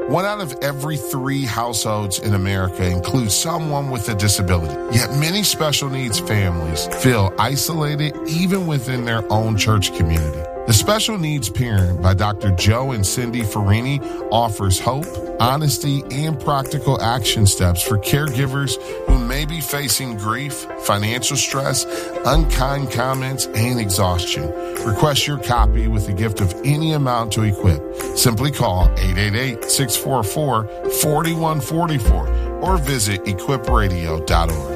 1 out of every 3 households in America includes someone with a disability. Yet many special needs families feel isolated even within their own church community. The Special Needs Parent by Dr. Joe and Cindy Farini offers hope, honesty, and practical action steps for caregivers who may be facing grief, financial stress, unkind comments, and exhaustion. Request your copy with a gift of any amount to Equip. Simply call 888-644-4144 or visit equipradio.org.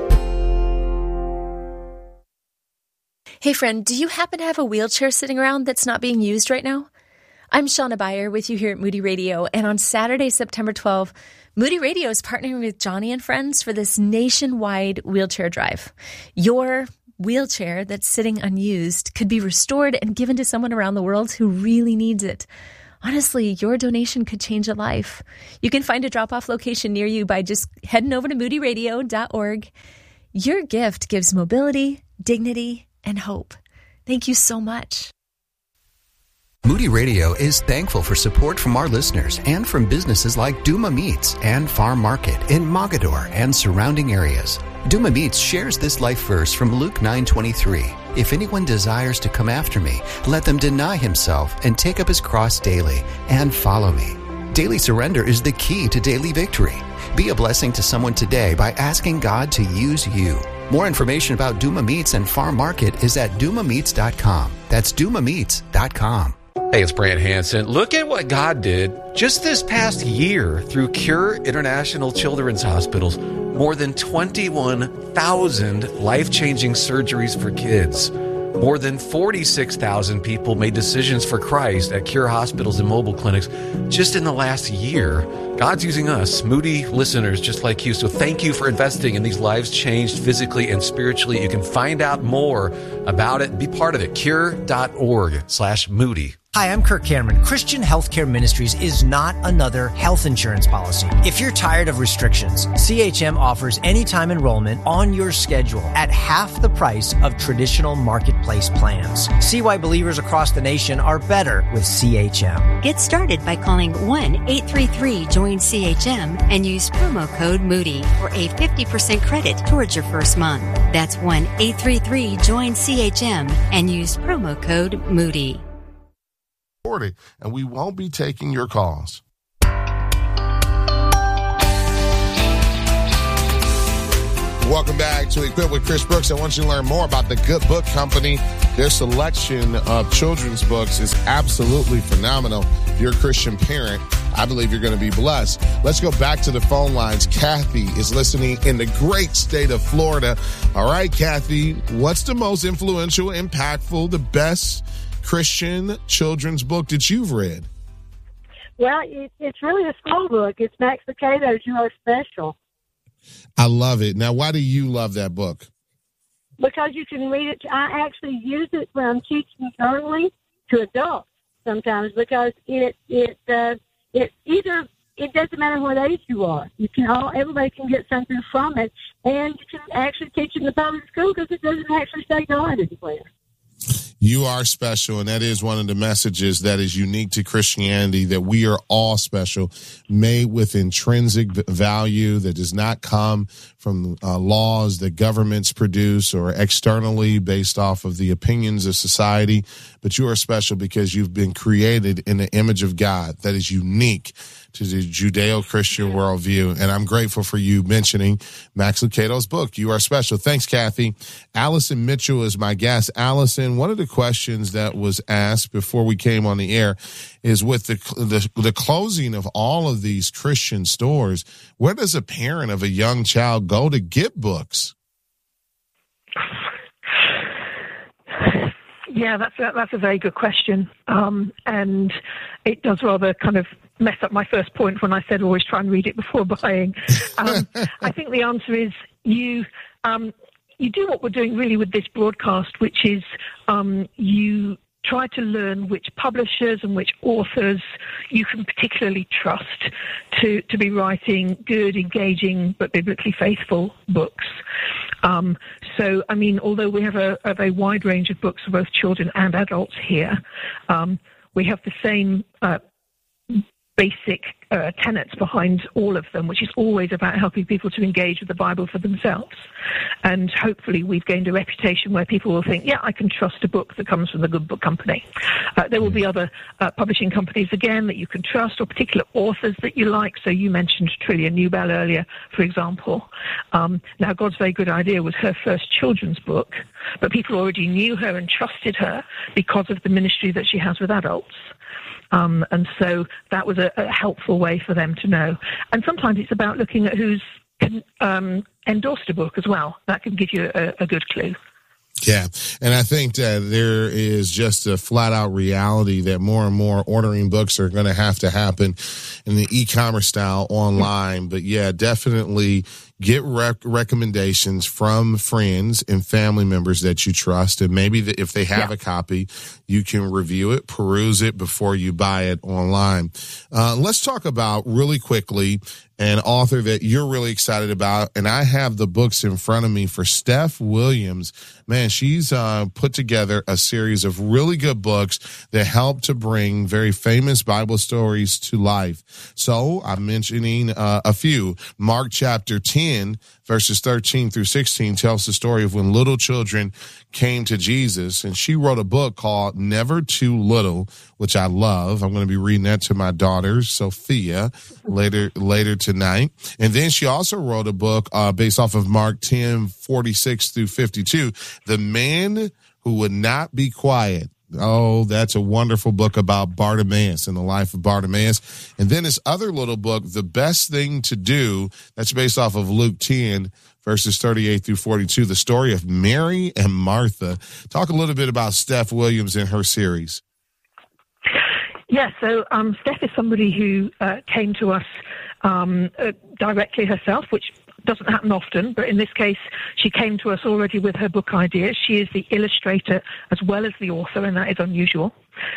Hey friend, do you happen to have a wheelchair sitting around that's not being used right now? I'm Shauna Beyer with you here at Moody Radio, and on Saturday, September 12th, Moody Radio is partnering with Johnny and Friends for this nationwide wheelchair drive. Your wheelchair that's sitting unused could be restored and given to someone around the world who really needs it. Honestly, your donation could change a life. You can find a drop-off location near you by just heading over to moodyradio.org. Your gift gives mobility, dignity, and hope. Thank you so much. Moody Radio is thankful for support from our listeners and from businesses like Duma Meats and Farm Market in Mogadore and surrounding areas. Duma Meats shares this life verse from Luke 9:23. If anyone desires to come after me, let them deny himself and take up his cross daily and follow me. Daily surrender is the key to daily victory. Be a blessing to someone today by asking God to use you. More information about Duma Meats and Farm Market is at dumameats.com. That's dumameats.com. Hey, it's Brant Hansen. Look at what God did just this past year through Cure International Children's Hospitals. More than 21,000 life-changing surgeries for kids. More than 46,000 people made decisions for Christ at Cure hospitals and mobile clinics just in the last year. God's using us, Moody listeners just like you. So thank you for investing in these lives changed physically and spiritually. You can find out more about it. Be part of it. Cure.org/Moody. Hi, I'm Kirk Cameron. Christian Healthcare Ministries is not another health insurance policy. If you're tired of restrictions, CHM offers anytime enrollment on your schedule at half the price of traditional marketplace plans. See why believers across the nation are better with CHM. Get started by calling 1-833-JOIN-CHM and use promo code Moody for a 50% credit towards your first month. That's 1-833-JOIN-CHM and use promo code Moody. And we won't be taking your calls. Welcome back to Equip with Chris Brooks. I want you to learn more about the Good Book Company. Their selection of children's books is absolutely phenomenal. If you're a Christian parent, I believe you're going to be blessed. Let's go back to the phone lines. Kathy is listening in the great state of Florida. All right, Kathy, what's the most influential, impactful, the best Christian children's book that you've read? Well, it's really a school book. It's Max Lucado's You Are Special. I love it. Now, why do you love that book? Because you can read it. I actually use it when I'm teaching early to adults sometimes, because it doesn't matter what age you are. Everybody can get something from it, and you can actually teach in the public school because it doesn't actually say God anywhere. You are special, and that is one of the messages that is unique to Christianity, that we are all special, made with intrinsic value that does not come from laws that governments produce or externally based off of the opinions of society. But you are special because you've been created in the image of God that is unique to the Judeo-Christian worldview. And I'm grateful for you mentioning Max Lucado's book, You Are Special. Thanks, Kathy. Allison Mitchell is my guest. Allison, one of the questions that was asked before we came on the air is, with the closing of all of these Christian stores, where does a parent of a young child go to get books? Yeah, that's a very good question, and it does rather kind of mess up my first point when I said always try and read it before buying. I think the answer is you do what we're doing really with this broadcast, which is you try to learn which publishers and which authors you can particularly trust to be writing good, engaging, but biblically faithful books. So, I mean, although we have a very wide range of books for both children and adults here, we have the same basic tenets behind all of them, which is always about helping people to engage with the Bible for themselves. And hopefully we've gained a reputation where people will think, yeah, I can trust a book that comes from the Good Book Company. There will be other publishing companies, again, that you can trust, or particular authors that you like. So you mentioned Trillia Newbell earlier, for example. Now, God's Very Good Idea was her first children's book, but people already knew her and trusted her because of the ministry that she has with adults. And so that was a helpful way for them to know. And sometimes it's about looking at who's endorsed a book as well. That can give you a good clue. Yeah, and I think that there is just a flat-out reality that more and more ordering books are going to happen in the e-commerce style online. But yeah, definitely get recommendations from friends and family members that you trust, and maybe if they have a copy, you can review it, peruse it before you buy it online. Let's talk about really quickly an author that you're really excited about, and I have the books in front of me for Steph Williams. Man, she's put together a series of really good books that help to bring very famous Bible stories to life. So I'm mentioning a few. Mark chapter 10, verses 13 through 16 tells the story of when little children came to Jesus, and she wrote a book called Never Too Little, which I love. I'm going to be reading that to my daughter, Sophia, later tonight. And then she also wrote a book based off of Mark 10, 46 through 52, The Man Who Would Not Be Quiet. Oh, that's a wonderful book about Bartimaeus and the life of Bartimaeus. And then this other little book, The Best Thing to Do, that's based off of Luke 10, verses 38 through 42, the story of Mary and Martha. Talk a little bit about Steph Williams and her series. Yes, so Steph is somebody who came to us directly herself, which doesn't happen often, but in this case, she came to us already with her book ideas. She is the illustrator as well as the author, and that is unusual.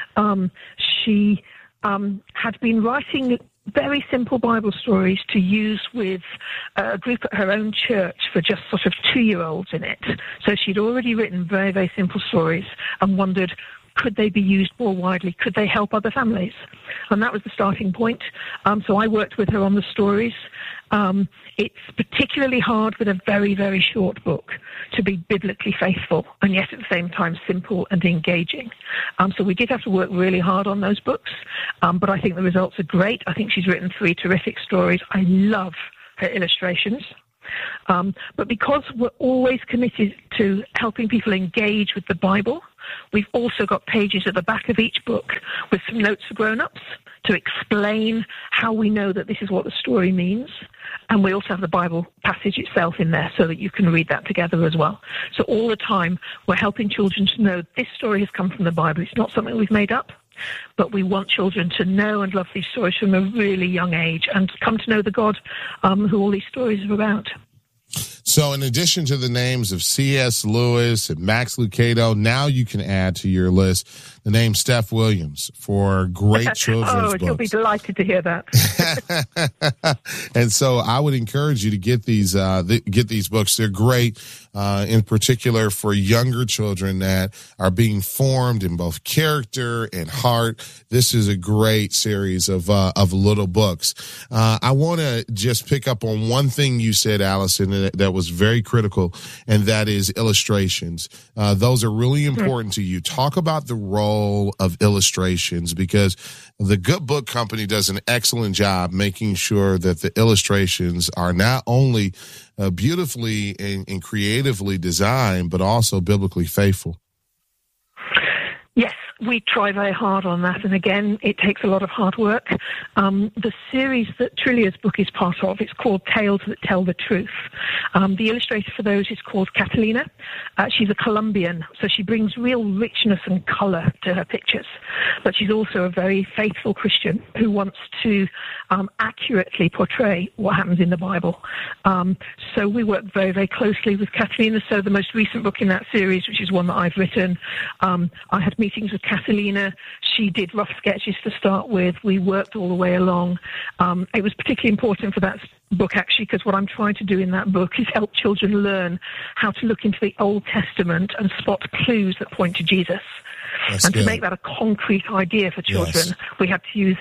She had been writing very simple Bible stories to use with a group at her own church for just sort of 2-year-olds in it. So she'd already written very, very simple stories and wondered, could they be used more widely? Could they help other families? And that was the starting point. So I worked with her on the stories. It's particularly hard with a very, very short book to be biblically faithful and yet at the same time simple and engaging. So we did have to work really hard on those books, but I think the results are great. I think she's written 3 terrific stories. I love her illustrations. But because we're always committed to helping people engage with the Bible, we've also got pages at the back of each book with some notes for grown-ups to explain how we know that this is what the story means. And we also have the Bible passage itself in there so that you can read that together as well. So all the time, we're helping children to know this story has come from the Bible. It's not something we've made up, but we want children to know and love these stories from a really young age and come to know the God who all these stories are about. So in addition to the names of C.S. Lewis and Max Lucado, now you can add to your list the name Steph Williams for great children's books. You'll be delighted to hear that. And so I would encourage you to get these books. They're great, in particular for younger children that are being formed in both character and heart. This is a great series of little books. I want to just pick up on one thing you said, Allison, that was very critical, and that is illustrations. Those are really important to you. Talk about the role of illustrations, because the Good Book Company does an excellent job making sure that the illustrations are not only beautifully and creatively designed, but also biblically faithful. Yes, we try very hard on that, and again, it takes a lot of hard work. The series that Trillia's book is part of, it's called Tales That Tell the Truth. The illustrator for those is called Catalina. She's a Colombian, so she brings real richness and color to her pictures, but she's also a very faithful Christian who wants to accurately portray what happens in the Bible. So we work very, very closely with Catalina. So the most recent book in that series, which is one that I've written, I had meetings with Catalina. She did rough sketches to start with. We worked all the way along. It was particularly important for that book, actually, because what I'm trying to do in that book is help children learn how to look into the Old Testament and spot clues that point to Jesus. That's and good. to make that a concrete idea for children, we had to use pictures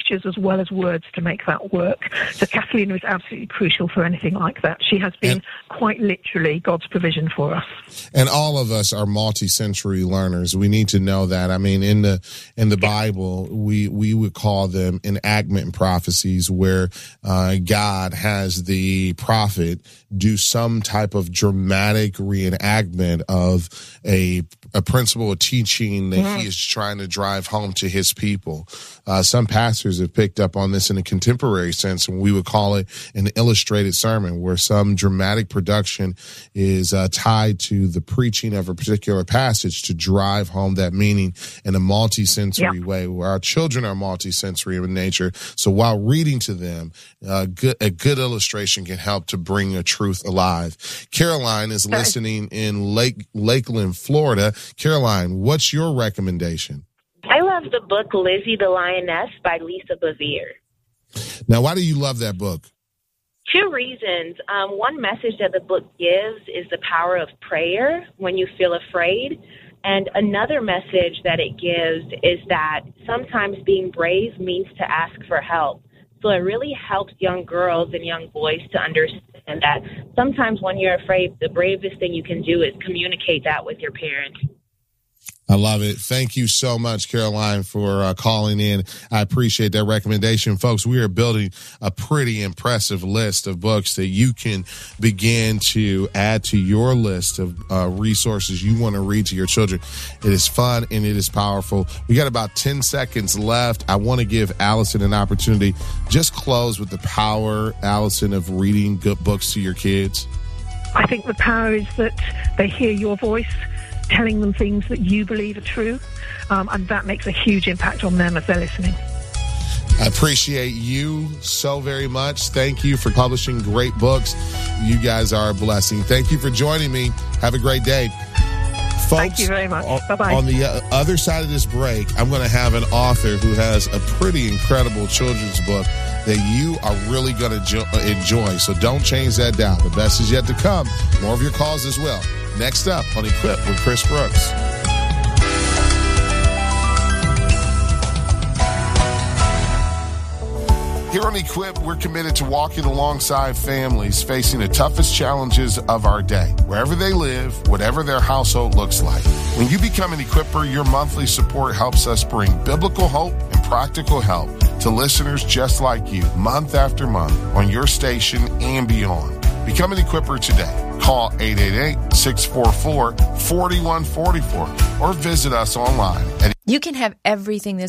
gestures as well as words to make that work. So Kathleen was absolutely crucial for anything like that. She has been quite literally God's provision for us. And all of us are multi-sensory learners. We need to know that. I mean, in the Bible, we would call them enactment prophecies, where God has the prophet do some type of dramatic reenactment of a principle of teaching that he is trying to drive home to his people. Some pastors have picked up on this in a contemporary sense, and we would call it an illustrated sermon, where some dramatic production is tied to the preaching of a particular passage to drive home that meaning in a multi-sensory way, where our children are multi-sensory in nature. So while reading to them, a good illustration can help to bring a truth alive. Caroline is listening in Lakeland, Florida. Caroline, what's your recommendation? I love the book Lizzie the Lioness by Lisa Bevere. Now, why do you love that book? Two reasons. One message that the book gives is the power of prayer when you feel afraid. And another message that it gives is that sometimes being brave means to ask for help. So it really helps young girls and young boys to understand that sometimes when you're afraid, the bravest thing you can do is communicate that with your parents. I love it. Thank you so much, Caroline, for calling in. I appreciate that recommendation. Folks, we are building a pretty impressive list of books that you can begin to add to your list of resources you want to read to your children. It is fun and it is powerful. We got about 10 seconds left. I want to give Allison an opportunity. Just close with the power, Allison, of reading good books to your kids. I think the power is that they hear your voice, telling them things that you believe are true, and that makes a huge impact on them as they're listening. I appreciate you so very much. Thank you for publishing great books. You guys are a blessing. Thank you for joining me. Have a great day. Folks, thank you very much. Bye-bye. On the other side of this break, I'm going to have an author who has a pretty incredible children's book that you are really going to enjoy. So don't change that dial. The best is yet to come. More of your calls as well. Next up on Equip with Chris Brooks. Here on Equip, we're committed to walking alongside families facing the toughest challenges of our day, wherever they live, whatever their household looks like. When you become an Equipper, your monthly support helps us bring biblical hope and practical help to listeners just like you, month after month, on your station and beyond. Become an Equipper today. Call 888-644-4144 or visit us online at You can have everything this